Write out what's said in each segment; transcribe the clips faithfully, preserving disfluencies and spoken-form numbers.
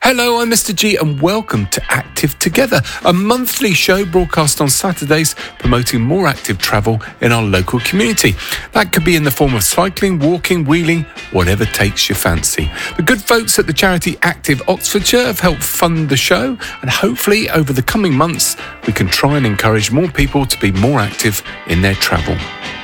Hello, I'm Mister G and welcome to Active Together, a monthly show broadcast on Saturdays promoting more active travel in our local community. That could be in the form of cycling, walking, wheeling, whatever takes your fancy. The good folks at the charity Active Oxfordshire have helped fund the show, and hopefully over the coming months we can try and encourage more people to be more active in their travel.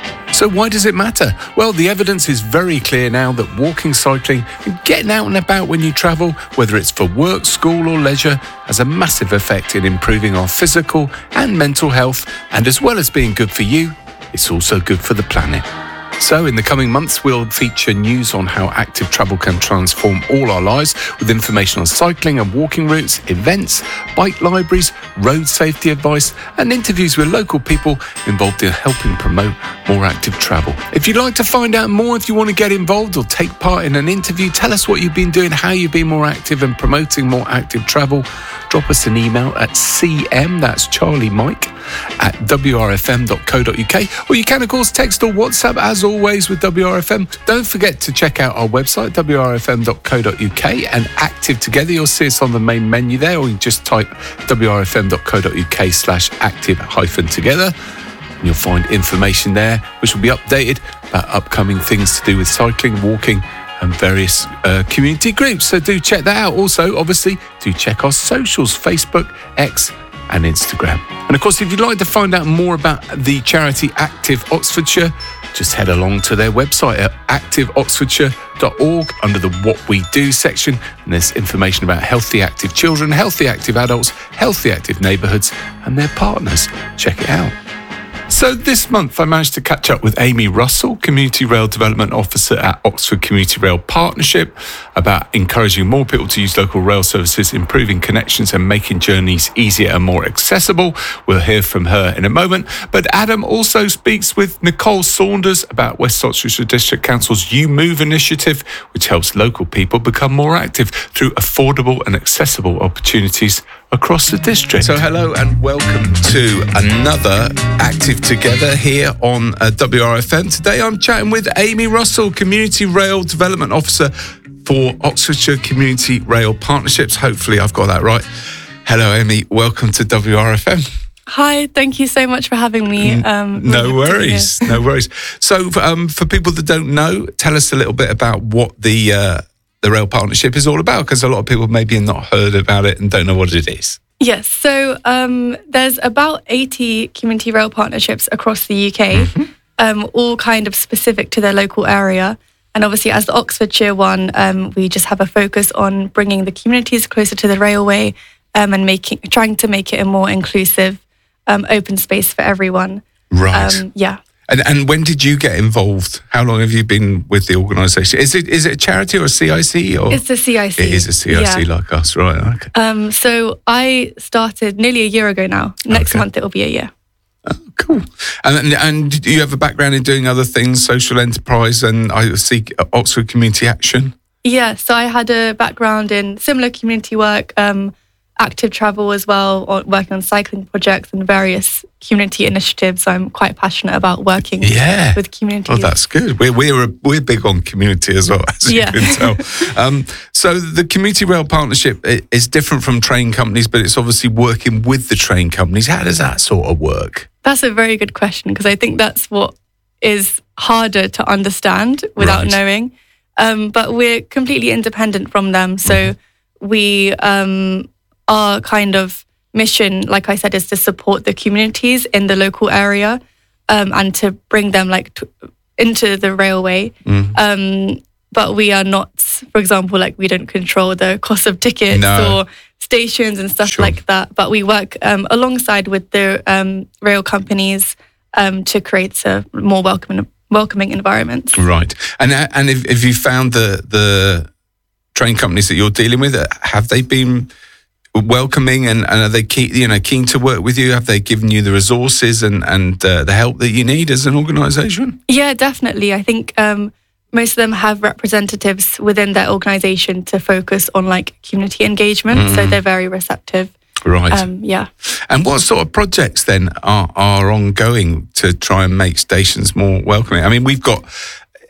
So why does it matter? Well, the evidence is very clear now that walking, cycling and getting out and about when you travel, whether it's for work, school or leisure, has a massive effect in improving our physical and mental health, and as well as being good for you, it's also good for the planet. So in the coming months, we'll feature news on how active travel can transform all our lives, with information on cycling and walking routes, events, bike libraries, road safety advice, and interviews with local people involved in helping promote more active travel. If you'd like to find out more, if you want to get involved or take part in an interview, tell us what you've been doing, how you've been more active and promoting more active travel, drop us an email at C M, that's Charlie Mike, at w r f m dot co dot u k, or you can of course text or WhatsApp as always with W R F M. Don't forget to check out our website w r f m dot co dot u k and Active Together. You'll see us on the main menu there, or you just type w r f m dot co dot u k slash active hyphen together and you'll find information there which will be updated about upcoming things to do with cycling, walking and various uh, community groups. So do check that out. Also, obviously, do check our socials, Facebook, X and Instagram. And of course, if you'd like to find out more about the charity Active Oxfordshire, just head along to their website at active oxfordshire dot org under the What We Do section, and there's information about healthy active children, healthy active adults, healthy active neighbourhoods and their partners. Check it out. So this month I managed to catch up with Amy Russell, Community Rail Development Officer at Oxford Community Rail Partnership, about encouraging more people to use local rail services, improving connections and making journeys easier and more accessible. We'll hear from her in a moment. But Adam also speaks with Nicole Saunders about West Oxfordshire District Council's You Move initiative, which helps local people become more active through affordable and accessible opportunities across the district. So hello and welcome to another Active Together here on uh, W R F M. Today I'm chatting with Amy Russell, Community Rail Development Officer for Oxfordshire Community Rail Partnerships. Hopefully I've got that right. Hello Amy, welcome to W R F M. Hi, thank you so much for having me. Um, no worries, no worries. So um, for people that don't know, tell us a little bit about what the uh, the Rail Partnership is all about, because a lot of people maybe have not heard about it and don't know what it is. Yes, so um, there's about eighty community rail partnerships across the U K, mm-hmm. um, all kind of specific to their local area. And obviously as the Oxfordshire one, um, we just have a focus on bringing the communities closer to the railway um, and making, trying to make it a more inclusive, um, open space for everyone. Right. Um, yeah. And and when did you get involved? How long have you been with the organisation? Is it is it a charity or a C I C? Or? It's a C I C. It is a C I C, yeah. Like us, right? Okay. Um, so I started nearly a year ago now. Next okay. month it will be a year. Oh, cool. And and do you have a background in doing other things, social enterprise, and I see Oxford Community Action? Yeah, so I had a background in similar community work, um, active travel as well, or working on cycling projects and various community initiatives. So I'm quite passionate about working yeah. with communities. Oh, that's good. We're we're we're big on community as well, as yeah. you can tell. um, so the Community Rail Partnership is different from train companies, but it's obviously working with the train companies. How does that sort of work? That's a very good question, because I think that's what is harder to understand without right. knowing. Um, but we're completely independent from them. So mm-hmm. we... Um, Our kind of mission, like I said, is to support the communities in the local area um, and to bring them like to, into the railway. Mm. Um, but we are not, for example, like we don't control the cost of tickets no. or stations and stuff sure. like that. But we work um, alongside with the um, rail companies um, to create a more welcoming, welcoming environments. Right. And and if, if you found the the train companies that you're dealing with, have they been welcoming and, and are they keen, you know, keen to work with you? Have they given you the resources and, and uh, the help that you need as an organisation? Yeah, definitely. I think um, most of them have representatives within their organisation to focus on like community engagement. Mm. So they're very receptive. Right. Um, yeah. And what sort of projects then are, are ongoing to try and make stations more welcoming? I mean, we've got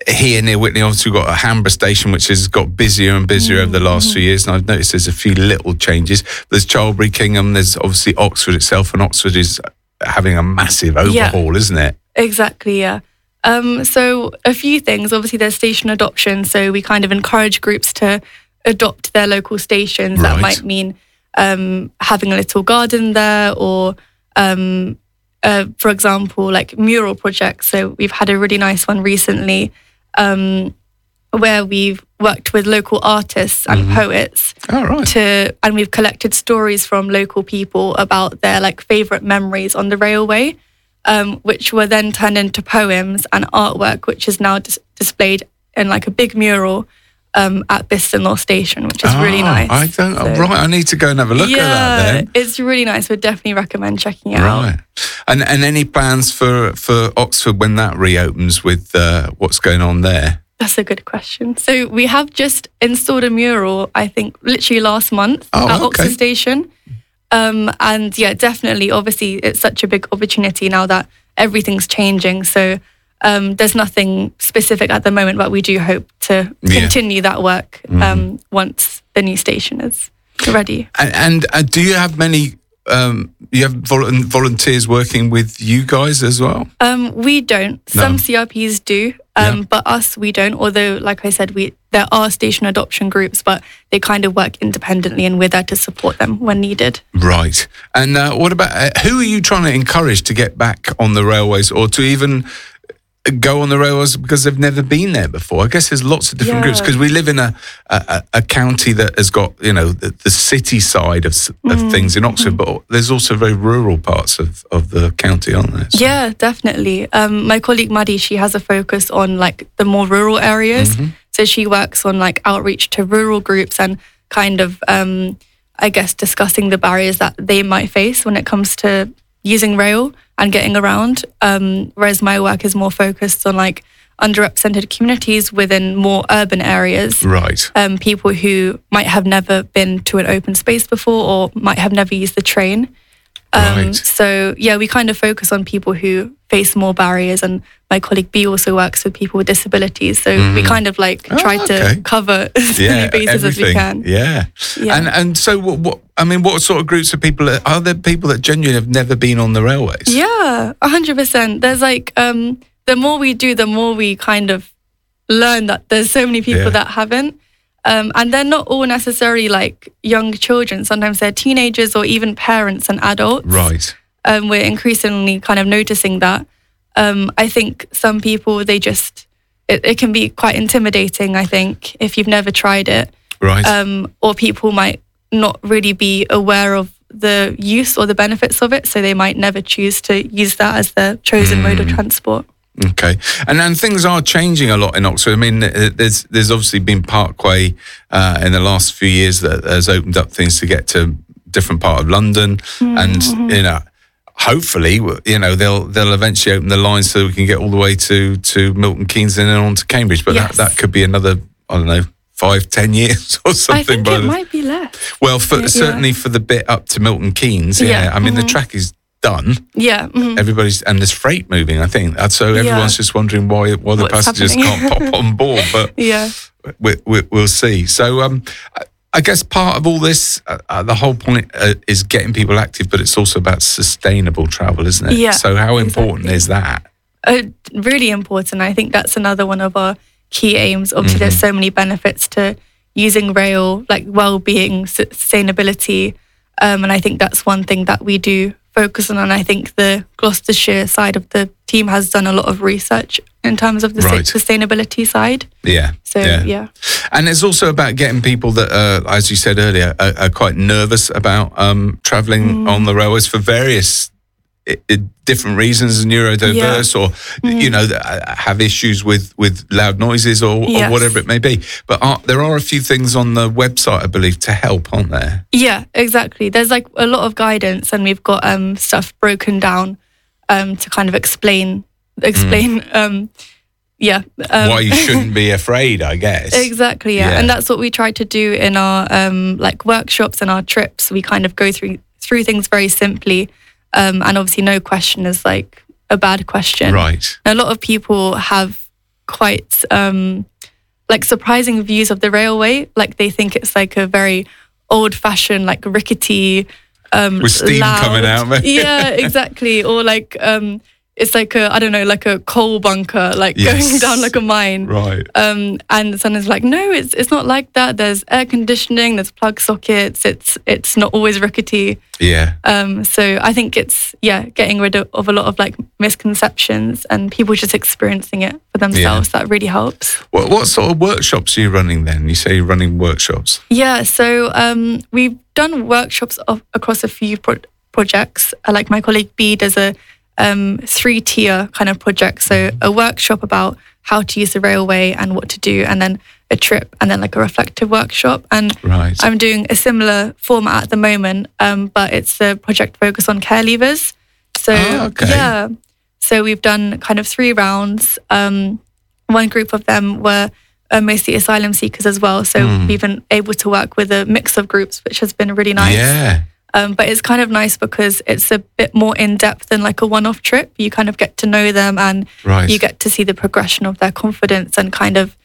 here near Whitney, obviously we've got a Hanborough station, which has got busier and busier mm-hmm. over the last few years. And I've noticed there's a few little changes. There's Charlbury, Kingham, there's obviously Oxford itself, and Oxford is having a massive overhaul, yeah. isn't it? Exactly, yeah. Um, so a few things. Obviously, there's station adoption. So we kind of encourage groups to adopt their local stations. Right. That might mean um, having a little garden there, or um, uh, for example, like mural projects. So we've had a really nice one recently um, where we've worked with local artists and mm-hmm. poets oh, right. to, and we've collected stories from local people about their like favorite memories on the railway, um, which were then turned into poems and artwork, which is now dis- displayed in like a big mural Um, at Bistonlaw Station, which is oh, really nice. I don't. So, right, I need to go and have a look yeah, at that then. It's really nice. Would definitely recommend checking it out. Right. And and any plans for, for Oxford when that reopens with uh, what's going on there? That's a good question. So we have just installed a mural, I think, literally last month oh, at okay. Oxford Station. Um, and yeah, definitely, obviously, it's such a big opportunity now that everything's changing. So Um, there's nothing specific at the moment, but we do hope to continue yeah. that work um, mm-hmm. once the new station is ready. And, and uh, do you have many? Um, you have vol- volunteers working with you guys as well? Um, we don't. No. Some C R Ps do, um, yeah. but us we don't. Although, like I said, we there are station adoption groups, but they kind of work independently, and we're there to support them when needed. Right. And uh, what about uh, who are you trying to encourage to get back on the railways, or to even go on the railways because they've never been there before? I guess there's lots of different yeah. groups, because we live in a, a a county that has got, you know, the, the city side of, of mm. things in Oxford, mm. but there's also very rural parts of, of the county, aren't there? So. Yeah, definitely. Um, my colleague Maddie, she has a focus on like the more rural areas. Mm-hmm. So she works on like outreach to rural groups and kind of, um, I guess, discussing the barriers that they might face when it comes to using rail and getting around, um, whereas my work is more focused on like underrepresented communities within more urban areas. Right. Um, people who might have never been to an open space before, or might have never used the train. Um, right. So yeah, we kind of focus on people who face more barriers, and my colleague B also works with people with disabilities. So mm. we kind of like oh, try okay. to cover as yeah, many bases everything. as we can. Yeah. yeah. And and so what, what? I mean, what sort of groups of people are, are there? People that genuinely have never been on the railways? Yeah, a hundred percent. There's like um, the more we do, the more we kind of learn that there's so many people yeah. that haven't. Um, and they're not all necessarily like young children. Sometimes they're teenagers or even parents and adults. Right. Um, we're increasingly kind of noticing that. Um, I think some people, they just, it, it can be quite intimidating, I think, if you've never tried it. Right. Um, or people might not really be aware of the use or the benefits of it. So they might never choose to use that as their chosen mm. mode of transport. Okay, and and things are changing a lot in Oxford. I mean, there's there's obviously been Parkway uh, in the last few years that has opened up things to get to different part of London, mm-hmm. and you know, hopefully, you know, they'll they'll eventually open the line so we can get all the way to to Milton Keynes and then on to Cambridge. But yes. that, that could be another, I don't know, five, ten years or something. I think by it the, might be less. Well, for, yeah. certainly for the bit up to Milton Keynes, yeah. yeah. I mean, mm-hmm. the track is done. Yeah. Mm-hmm. Everybody's, and there's freight moving, I think. So everyone's yeah. just wondering why why the What's passengers happening? can't pop on board. But yeah, we, we, we'll see. So um, I guess part of all this, uh, the whole point uh, is getting people active, but it's also about sustainable travel, isn't it? Yeah. So how important exactly. is that? Uh, really important. I think that's another one of our key aims. Obviously, mm-hmm. there's so many benefits to using rail, like well-being, sustainability, um, and I think that's one thing that we do focus on. And I think the Gloucestershire side of the team has done a lot of research in terms of the right. sustainability side. Yeah. So yeah. yeah. And it's also about getting people that, uh, as you said earlier, are, are quite nervous about um, travelling mm. on the railways for various It, it, different reasons, neurodiverse, yeah. or mm. you know, have issues with, with loud noises or, yes. or whatever it may be. But are, there are a few things on the website, I believe, to help, aren't there? Yeah, exactly. There's like a lot of guidance, and we've got um, stuff broken down um, to kind of explain, explain. Mm. Um, yeah, um, why you shouldn't be afraid, I guess. Exactly. Yeah. yeah, and that's what we try to do in our um, like workshops and our trips. We kind of go through through things very simply. Um, and obviously no question is like a bad question. Right. And a lot of people have quite um, like surprising views of the railway. Like they think it's like a very old-fashioned, like rickety, um, with steam loud, coming out, maybe. Yeah, exactly. Or like um, it's like a I don't know, like a coal bunker, like Yes. going down like a mine. Right. Um, and someone's like, no, it's it's not like that. There's air conditioning, there's plug sockets. It's it's not always rickety. Yeah. Um, so I think it's yeah, getting rid of, of a lot of like misconceptions and people just experiencing it for themselves. That really helps. What, what sort of workshops are you running then? You say you're running workshops. Yeah, so um, we've done workshops of, across a few pro- projects. Uh, like my colleague B does a um, three-tier kind of project. So a workshop about how to use the railway and what to do, and then a trip, and then like a reflective workshop. And Right. I'm doing a similar format at the moment, um, but it's a project focused on care leavers. So Oh, okay. yeah, so we've done kind of three rounds. Um, one group of them were uh, mostly asylum seekers as well. So Mm. we've been able to work with a mix of groups, which has been really nice. Yeah. Um, but it's kind of nice because it's a bit more in depth than like a one-off trip. You kind of get to know them, and Right. you get to see the progression of their confidence and kind of,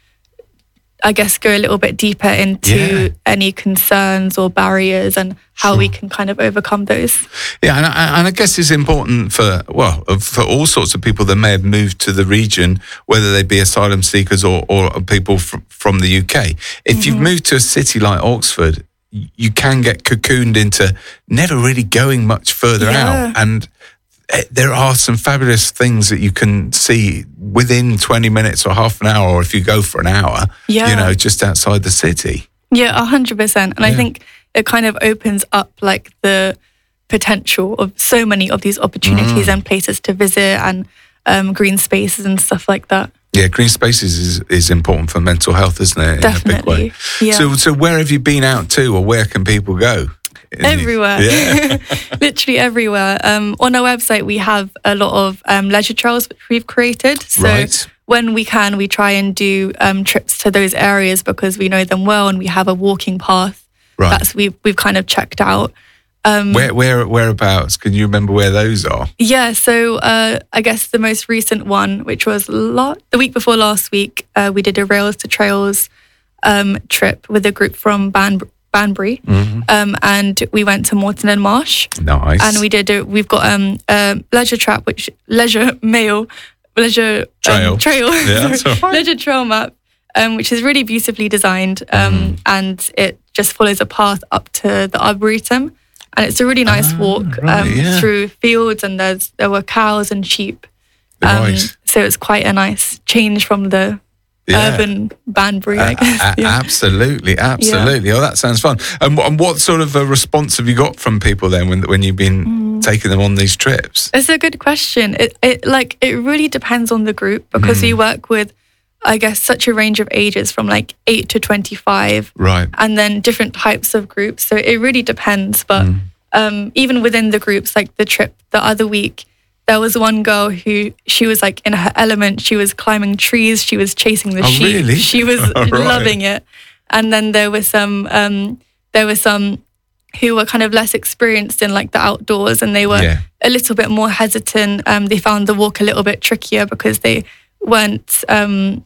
I guess, go a little bit deeper into Yeah. any concerns or barriers and how we can kind of overcome those. Yeah, and I, and I guess it's important for, well, for all sorts of people that may have moved to the region, whether they be asylum seekers or, or people fr- from the U K. If you've moved to a city like Oxford, y- you can get cocooned into never really going much further Yeah. out. And eh, there are some fabulous things that you can see within twenty minutes or half an hour, or if you go for an hour, Yeah. you know, just outside the city. Yeah, a hundred percent. And I Yeah. think it kind of opens up like the potential of so many of these opportunities Mm. and places to visit and um, green spaces and stuff like that. Yeah, green spaces is, is important for mental health, isn't it? In a big Definitely. way. Yeah. So, so where have you been out to, or where can people go? In the- Everywhere. Yeah. Literally everywhere. Um, on our website, we have a lot of um, leisure trails which we've created. So Right. when we can, we try and do um, trips to those areas because we know them well and we have a walking path Right. that's we've, we've kind of checked out. Um, Where, where, whereabouts? Can you remember where those are? Yeah, so uh, I guess the most recent one, which was la- the week before last week, uh, we did a Rails to Trails um, trip with a group from Ban- Banbury, um, and we went to Moreton and Marsh, Nice. and we did. A, we've got um, a leisure trap, which leisure mail, leisure Trail. um, trail, Yeah, that's sorry, all right. leisure trail map, um, which is really beautifully designed, um, Mm. and it just follows a path up to the Arboretum. And it's a really nice Ah, walk right, um, yeah. through fields, and there's there were cows and sheep. Um, Right. So it's quite a nice change from the Yeah. urban Banbury, I A- guess. a- yeah. Absolutely, absolutely. Oh, that sounds fun. And, what- and what sort of a response have you got from people then when when you've been Mm. taking them on these trips? It's a good question. It, it like it really depends on the group because Mm. we work with, I guess, such a range of ages from like eight to twenty-five, Right. and then different types of groups. So it really depends. But Mm. um, even within the groups, like the trip the other week, there was one girl who she was like in her element. She was climbing trees. She was chasing the Oh, sheep. really? She was Right. loving it. And then there were some um, there were some who were kind of less experienced in like the outdoors, and they were Yeah. a little bit more hesitant. Um, they found the walk a little bit trickier because they weren't, um,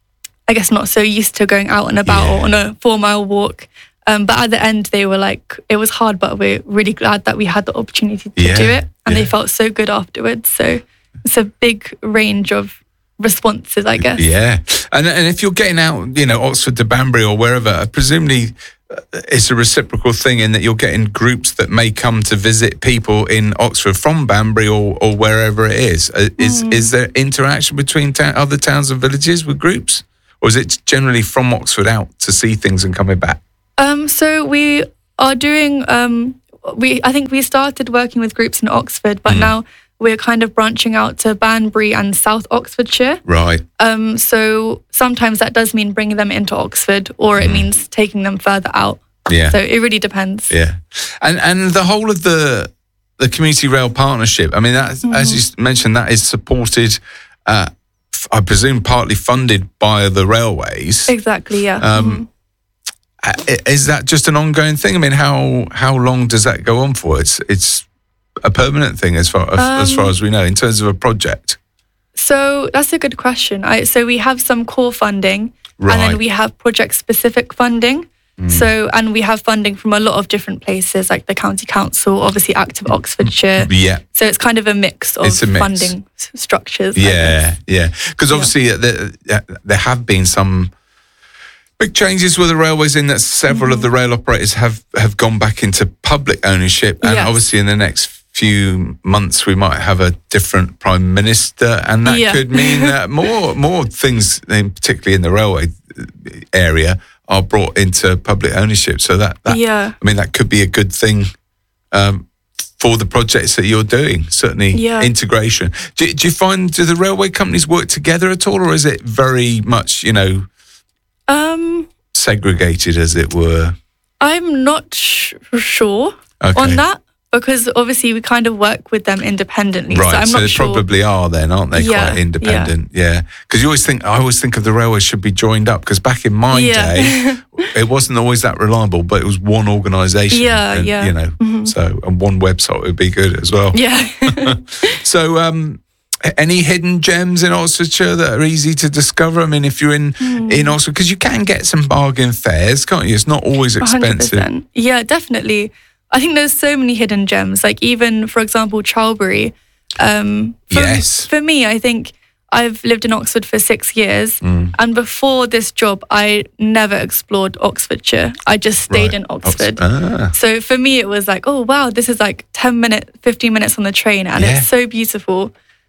I guess, not so used to going out and about Yeah. on a four mile walk. Um, but at the end, they were like, it was hard, but we're really glad that we had the opportunity to Yeah, do it. And yeah. they felt so good afterwards. So it's a big range of responses, I guess. Yeah. And and if you're getting out, you know, Oxford to Banbury or wherever, presumably uh, it's a reciprocal thing in that you're getting groups that may come to visit people in Oxford from Banbury or, or wherever it is. Uh, Is Mm. is there interaction between ta- other towns and villages with groups? Or is it generally from Oxford out to see things and coming back? Um, so we are doing. Um, we I think we started working with groups in Oxford, but Mm. now we're kind of branching out to Banbury and South Oxfordshire. Right. Um, so sometimes that does mean bringing them into Oxford, or it means taking them further out. Yeah. So it really depends. Yeah, and and the whole of the the community rail partnership. I mean, that as you s- mentioned, that is supported. Uh, f- I presume partly funded by the railways. Exactly. Yeah. Um, Mhm. uh, Is that just an ongoing thing? I mean, how how long does that go on for? It's it's a permanent thing as far as, as far Um, as we know in terms of a project. So that's a good question. I, so we have some core funding, Right. and then we have project-specific funding. Mm. So, and we have funding from a lot of different places, like the county council, obviously Active Oxfordshire. Yeah. So it's kind of a mix of It's a mix. funding s- structures. I Yeah, guess. yeah. Because obviously uh, there, uh, there have been some big changes with the railways in that several of the rail operators have, have gone back into public ownership. And Yes. obviously in the next few months we might have a different prime minister, and that Yeah. could mean that more more things, in, particularly in the railway area, are brought into public ownership. So that, that Yeah. I mean, that could be a good thing um, for the projects that you're doing. Certainly, Yeah. integration. Do, do you find, do the railway companies work together at all, or is it very much, you know, Um, segregated, as it were? I'm not sh- sure Okay. on that, because obviously we kind of work with them independently. Right, So I'm so not they sure. probably are then, aren't they? Yeah, Quite independent, yeah. Because you always think, I always think of the railways should be joined up. Because back in my Yeah. day, it wasn't always that reliable, but it was one organisation. Yeah, and, yeah. You know, so and one website would be good as well. Yeah. So, um, any hidden gems in Oxfordshire that are easy to discover? I mean, if you're in Hmm. in Oxford, because you can get some bargain fares, can't you? It's not always one hundred expensive. percent. Yeah, definitely. I think there's so many hidden gems. Like even, for example, Charlbury. Um, for, Yes. For me, I think I've lived in Oxford for six years. Mm. And before this job, I never explored Oxfordshire. I just stayed Right. in Oxford. Ah, So for me, it was like, oh, wow, this is like ten minutes, fifteen minutes on the train. And Yeah. it's so beautiful.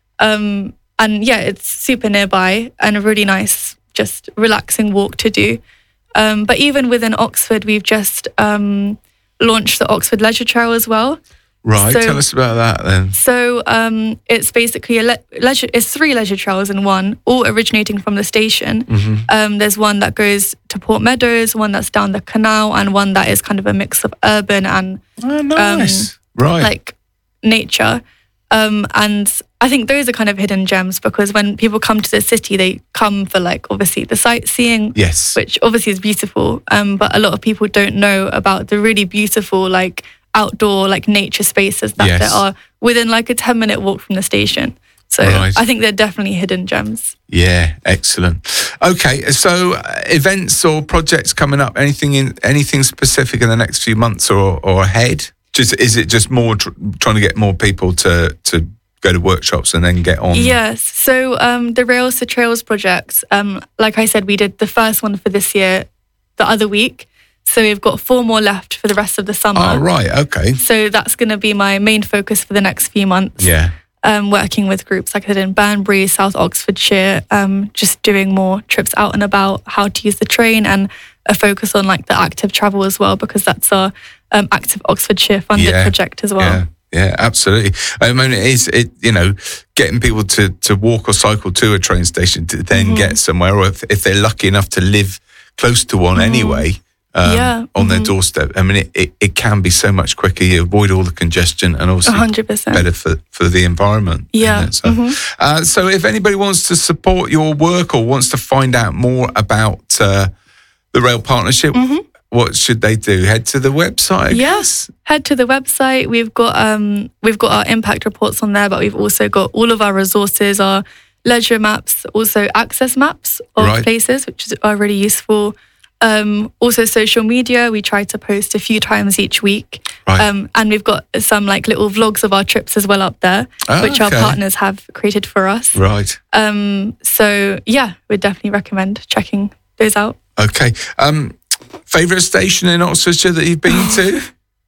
Um, and yeah, it's super nearby and a really nice, just relaxing walk to do. Um, but even within Oxford, we've just um, launched the Oxford Leisure Trail as well. right. So- Tell us about that then. So um, it's basically a le- leisure. It's three leisure trails in one, all originating from the station. Mm-hmm. Um, there's one that goes to Port Meadows, one that's down the canal, and one that is kind of a mix of urban and Oh, nice. right. like nature. Um, and I think those are kind of hidden gems, because when people come to the city, they come for like obviously the sightseeing, yes. which obviously is beautiful. Um, but a lot of people don't know about the really beautiful like outdoor like nature spaces that Yes. there are within like a ten minute walk from the station. So Right. I think they're definitely hidden gems. Yeah, excellent. Okay, so uh, events or projects coming up? Anything in anything specific in the next few months or, or ahead? Just is it just more tr- trying to get more people to to go to workshops and then get on? Yes. So um, the Rails to Trails project, um, like I said, we did the first one for this year the other week. So we've got four more left for the rest of the summer. Oh, right. Okay. So that's going to be my main focus for the next few months. Yeah. Um, working with groups like I said in Banbury, South Oxfordshire, um, just doing more trips out and about, how to use the train, and a focus on like the active travel as well, because that's our um, Active Oxfordshire funded Yeah. project as well. Yeah. Yeah, absolutely. I mean, it is, it, you know, getting people to, to walk or cycle to a train station to then Mm-hmm. get somewhere, or if, if they're lucky enough to live close to one anyway, um, Yeah, on their mhm. doorstep. I mean, it, it, it can be so much quicker. You avoid all the congestion and also one hundred percent. better for, for the environment. Yeah, isn't it? So, mhm. uh, so if anybody wants to support your work or wants to find out more about uh, the Rail Partnership, what should they do? Head to the website, I Yes. guess? Head to the website. We've got um we've got our impact reports on there, but we've also got all of our resources, our leisure maps, also access maps of Right. places, which is, are really useful. Um, also social media. We try to post a few times each week. Right. Um, and we've got some like little vlogs of our trips as well up there, Oh, which our okay. partners have created for us. Right. Um, so yeah, we'd definitely recommend checking those out. Okay. Um, favourite station in Oxfordshire that you've been to?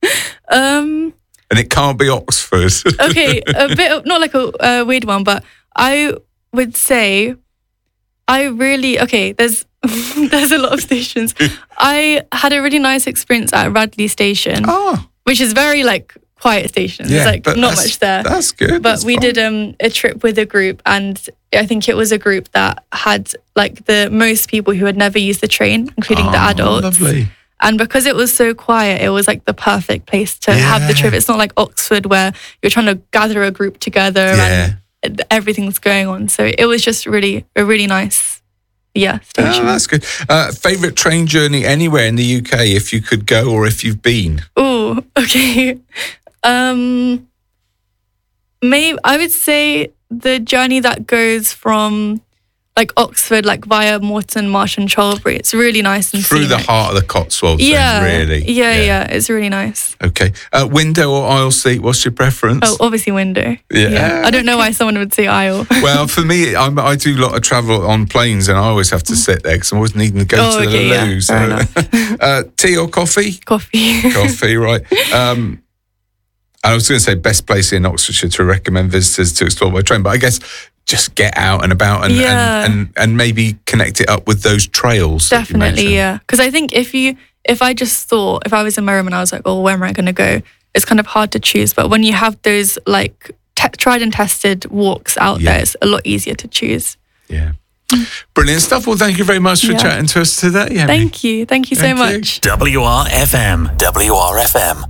Um, And it can't be Oxford. okay, a bit of, not like a, a weird one, but I would say I really okay. There's there's a lot of stations. I had a really nice experience at Radley Station, Oh, which is very like quiet station. yeah. There's like but not that's- much there. That's good. But that's we fine. did um, a trip with a group, and I think it was a group that had like the most people who had never used the train, including the Oh, adults. Lovely. And because it was so quiet, it was like the perfect place to have the Yeah. trip. It's not like Oxford where you're trying to gather a group together Yeah. and everything's going on. So it was just really a really nice, yeah, Oh, station. that's good. Uh, favourite train journey anywhere in the U K, if you could go or if you've been? Oh, okay. Um, maybe I would say the journey that goes from like Oxford, like via Morton, Marsh and Cholbury. It's really nice and through scenic. the heart of the Cotswolds. Yeah, then, really. Yeah, yeah, yeah, it's really nice. Okay, uh, window or aisle seat? What's your preference? Oh, obviously window. Yeah. yeah. I don't know why someone would say aisle. Well, for me, I'm, I do a lot of travel on planes, and I always have to sit there because I'm always needing to go Oh, to okay, the yeah, loo. fair So, uh, tea or coffee? Coffee. Coffee, right. Um, I was going to say best place in Oxfordshire to recommend visitors to explore by train, but I guess just get out and about and Yeah. and, and, and maybe connect it up with those trails. that you Definitely, mentioned. yeah. Because I think if you, if I just thought, if I was in my room and I was like, oh, where am I going to go? It's kind of hard to choose. But when you have those like te- tried and tested walks out Yeah. there, it's a lot easier to choose. Yeah. Brilliant stuff. Well, thank you very much for Yeah. chatting to us today, Emmy. Thank you. Thank you so Thank you. much. W R F M. W R F M.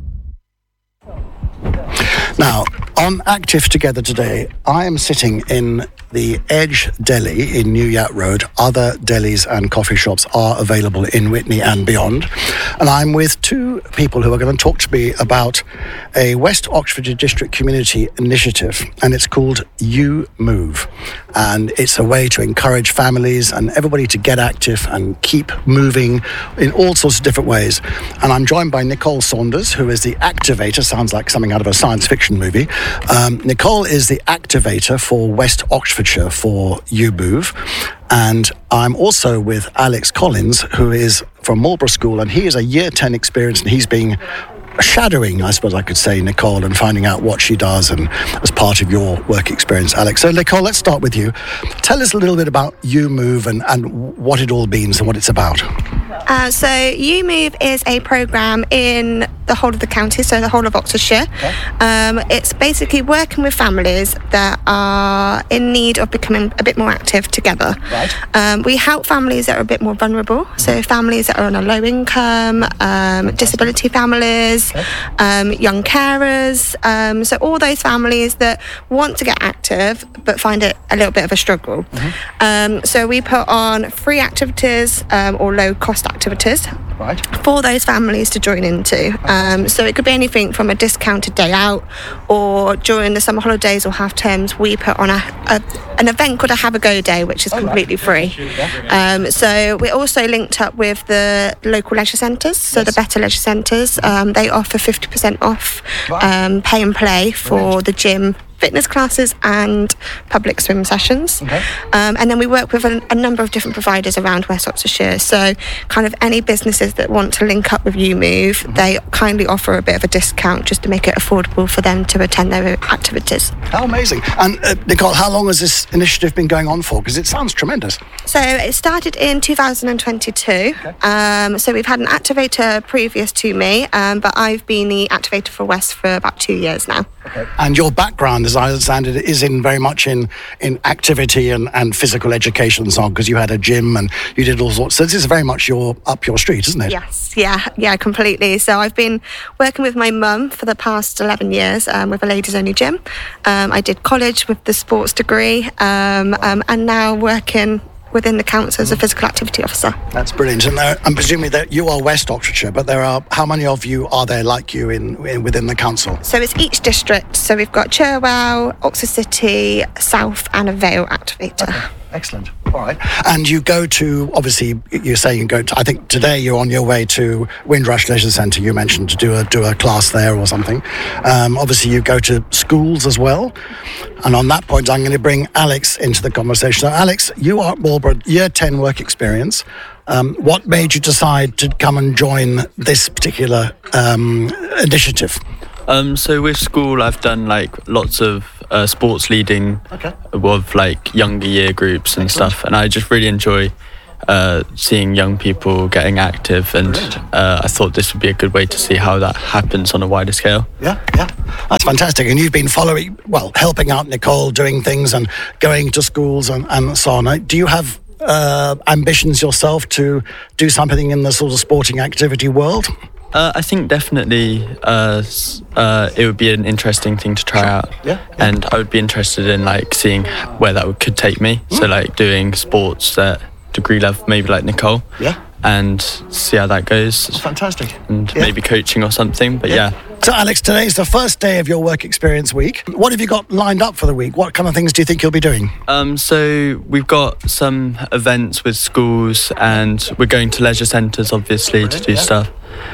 Now, on Active Together today, I am sitting in the Edge Deli in New Yat Road. Other delis and coffee shops are available in Witney and beyond. And I'm with two people who are going to talk to me about a West Oxfordshire District Community Initiative, and it's called You Move. And it's a way to encourage families and everybody to get active and keep moving in all sorts of different ways. And I'm joined by Nicole Saunders, who is the activator. Sounds like something out of a science fiction movie. Um, Nicole is the activator for West Oxfordshire for You Move. And I'm also with Alex Collins, who is from Marlborough School, and he is a year ten experience, and he's being shadowing, I suppose I could say, Nicole, and finding out what she does and as part of your work experience, Alex. So, Nicole, let's start with you. Tell us a little bit about You Move and, and what it all means and what it's about. Uh, so You Move is a programme in the whole of the county, so the whole of Oxfordshire. Okay. Um, it's basically working with families that are in need of becoming a bit more active together. Right. Um, we help families that are a bit more vulnerable, so families that are on a low income, um, disability families, Okay. um, young carers, um, so all those families that want to get active but find it a little bit of a struggle. Um, so we put on free activities um, or low cost activities Right. for those families to join into. Um, so it could be anything from a discounted day out, or during the summer holidays or half terms, we put on a, a an event called a Have a Go Day, which is completely free. Um, so we're also linked up with the local leisure centres, so the Better Leisure Centres. Um, they offer fifty percent off um, pay and play for the gym, fitness classes and public swim sessions. Okay. Um, and then we work with a, a number of different providers around West Oxfordshire. So kind of any businesses that want to link up with You Move, Mm-hmm. they kindly offer a bit of a discount just to make it affordable for them to attend their activities. How amazing. And, uh, Nicole, how long has this initiative been going on for? Because it sounds tremendous. So it started in two thousand twenty-two. Um, so we've had an activator previous to me, um, but I've been the activator for West for about two years now. And your background, as I understand it, is in very much in, in activity and, and physical education and so on, because you had a gym and you did all sorts. So this is very much your up your street, isn't it? Yes, yeah, yeah, completely. So I've been working with my mum for the past eleven years um, with a ladies only gym. Um, I did college with the sports degree um, um, and now working within the council as a physical activity officer. That's brilliant. And there, I'm presuming that you are West Oxfordshire, but there are, how many of you are there like you in, in within the council? So it's each district. So we've got Cherwell, Oxford City, South and a Vale activator. Excellent. All right. And you go to, obviously, you're saying you go to, I think today you're on your way to Windrush Leisure Centre, you mentioned, to do a do a class there or something. Um, obviously, you go to schools as well. And on that point, I'm going to bring Alex into the conversation. So, Alex, you are at Marlborough, year ten work experience. Um, what made you decide to come and join this particular um, initiative? Um, so with school, I've done like lots of uh, sports leading Okay. with like younger year groups and stuff, and I just really enjoy uh, seeing young people getting active, and uh, I thought this would be a good way to see how that happens on a wider scale. Yeah, yeah. That's fantastic. And you've been following, well, helping out Nicole, doing things and going to schools and, and so on. Do you have uh, ambitions yourself to do something in the sort of sporting activity world? Uh, I think definitely uh, s- uh, it would be an interesting thing to try out. Yeah, yeah. And I would be interested in like seeing where that would, could take me. So like doing sports at degree level, maybe like Nicole. Yeah. and see how that goes. It's fantastic. And Yeah. maybe coaching or something. But yeah. So, Alex, today's the first day of your work experience week. What have you got lined up for the week? What kind of things do you think you'll be doing? Um, so we've got some events with schools, and we're going to leisure centres, obviously, to do yeah. stuff.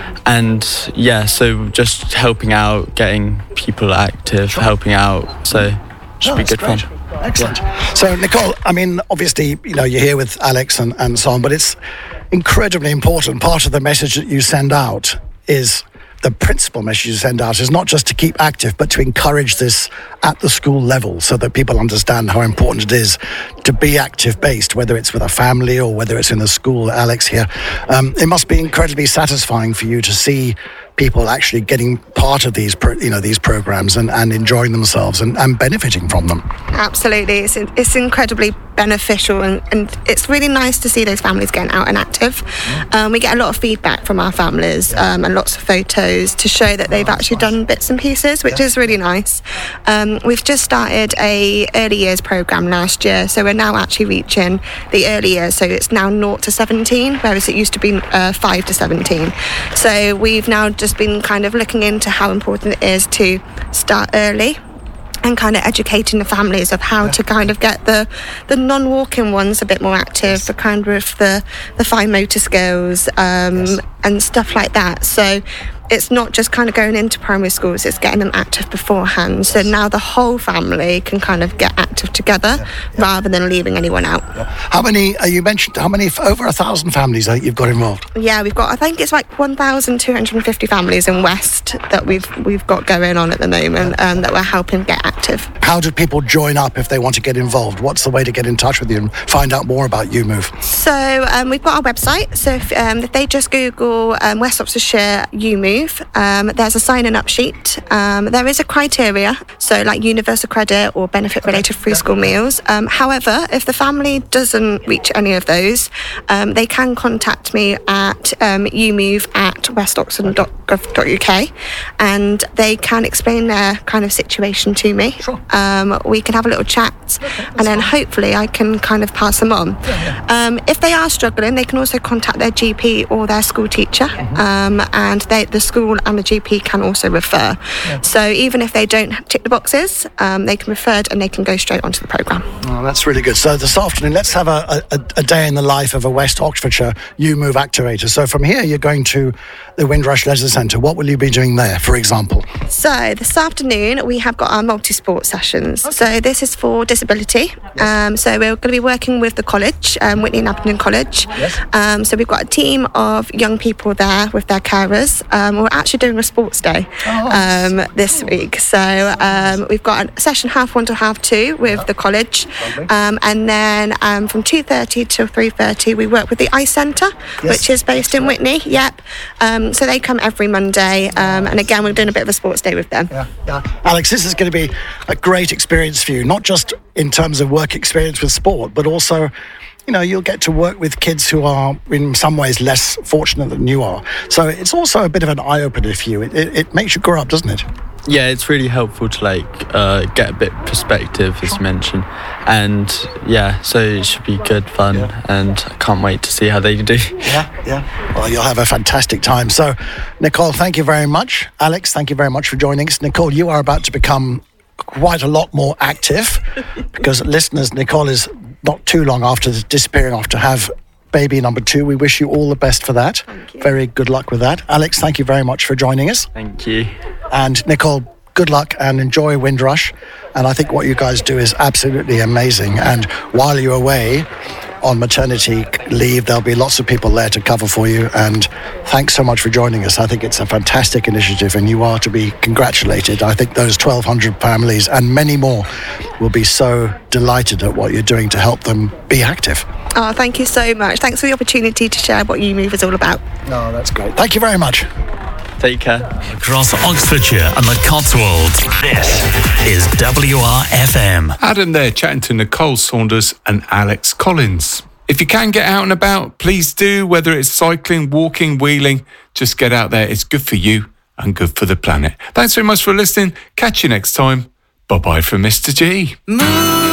And yeah, so just helping out, getting people active, helping out. So should Oh, be that's good great. fun. Excellent. So, Nicole, I mean, obviously, you know, you're here with Alex and, and so on, but it's incredibly important. Part of the message that you send out is the principal message you send out is not just to keep active, but to encourage this at the school level so that people understand how important it is to be active based, whether it's with a family or whether it's in a school. Alex here. Um, it must be incredibly satisfying for you to see people actually getting part of these, pro- you know, these programs and, and enjoying themselves and, and benefiting from them. Absolutely, it's it's incredibly beneficial, and, and it's really nice to see those families getting out and active. Um, we get a lot of feedback from our families um, and lots of photos to show that they've actually done bits and pieces, which is really nice. Um, we've just started a early years program last year, so we're now actually reaching the early years. So it's now zero to seventeen, whereas it used to be uh, five to seventeen. So we've now just been kind of looking into how important it is to start early and kind of educating the families of how to kind of get the the non-walking ones a bit more active, the kind of the the fine motor skills um, and stuff like that. So it's not just kind of going into primary schools, it's getting them active beforehand. So now the whole family can kind of get active together yeah, yeah. rather than leaving anyone out. Yeah. How many, uh, you mentioned, how many, over a thousand families I think you've got involved? Yeah, we've got, I think it's like one thousand two hundred fifty families in West that we've we've got going on at the moment um, that we're helping get active. How do people join up if they want to get involved? What's the way to get in touch with you and find out more about UMove? So um, we've got our website. So if, um, if they just Google um, West Oxfordshire UMove, um, there's a signing up sheet. Um, there is a criteria, so like universal credit or benefit related free school meals. Um, however, if the family doesn't reach any of those, um, they can contact me at um, umove at west oxford dot gov dot u k and they can explain their kind of situation to me. Sure. Um, we can have a little chat okay, and then fine. Hopefully I can kind of pass them on. Yeah, yeah. Um, if they are struggling, they can also contact their G P or their school teacher, mm-hmm. um, and they, the school and the G P can also refer. Yeah. So even if they don't tick the boxes, um, they can refer and they can go straight onto the programme. Oh, that's really good. So this afternoon, let's have a, a, a day in the life of a West Oxfordshire UMove activator. So from here, you're going to the Windrush Leisure Centre. What will you be doing there, for example? So this afternoon, we have got our multi-sport sessions. Okay. So this is for disability. Yes. Um, so we're going to be working with the college, um, Whitney and Abingdon College. Yes. Um, so we've got a team of young people there with their carers. Um, we're actually doing a sports day oh, um, this cool. week. So um, we've got a session half one to half two with yeah. the college. Um, and then um, from two thirty to three thirty, we work with the Ice Centre, yes. which is based in Whitney. Yep. Um, so they come every Monday. Um, and again, we're doing a bit of a sports day with them. Yeah, yeah. Alex, this is going to be a great experience for you, not just in terms of work experience with sport, but also, you know, you'll get to work with kids who are in some ways less fortunate than you are. So it's also a bit of an eye-opener for you. It, it, it makes you grow up, doesn't it? Yeah, it's really helpful to like uh, get a bit perspective, as you mentioned, and yeah, so it should be good fun, yeah. and I can't wait to see how they do. Yeah, yeah. Well, you'll have a fantastic time. So, Nicole, thank you very much. Alex, thank you very much for joining us. Nicole, you are about to become quite a lot more active because, listeners, Nicole is not too long after disappearing off to have baby number two. We wish you all the best for that. Thank you. Very good luck with that. Alex, thank you very much for joining us. Thank you. And Nicole, good luck and enjoy Windrush. And I think what you guys do is absolutely amazing. And while you're away on maternity leave, there'll be lots of people there to cover for you. And thanks so much for joining us. I think it's a fantastic initiative and you are to be congratulated. I think those twelve hundred families and many more will be so delighted at what you're doing to help them be active. Oh, thank you so much. Thanks for the opportunity to share what UMove is all about. No, that's great. Thank you very much. Take care. Across Oxfordshire and the Cotswolds, this is W R F M. Adam there chatting to Nicole Saunders and Alex Collins. If you can get out and about, please do, whether it's cycling, walking, wheeling, just get out there. It's good for you and good for the planet. Thanks very much for listening. Catch you next time. Bye-bye from Mister G. Move.